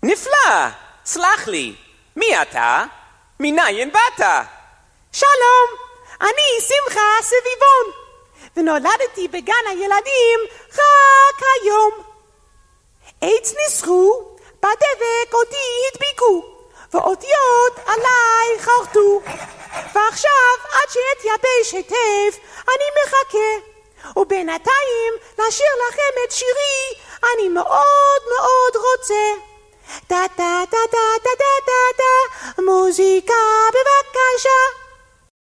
נפלא! סלח לי, מי אתה? מניין באת? שלום, אני שמחה סביבון, ונולדתי בגן הילדים רק היום. עץ ניסחו, בדבק אותי הדביקו, ואותיות עליי חרטו, ועכשיו עד שאתייבש היטב אני מחכה, ובינתיים לשיר לכם את שירי אני מאוד מאוד רוצה. דה דה דה דה דה דה דה, מוזיקה בבקשה.